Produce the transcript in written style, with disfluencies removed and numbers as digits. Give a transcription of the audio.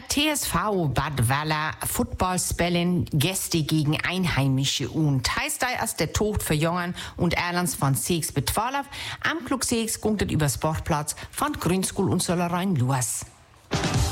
TSV Bad Walla Football spellen Gäste gegen Einheimische und heißt da erst der Tod für Jungen und Erlands von 6 bis 12 am Klug 6 kommt über Sportplatz von Grünskul und Sollerein los.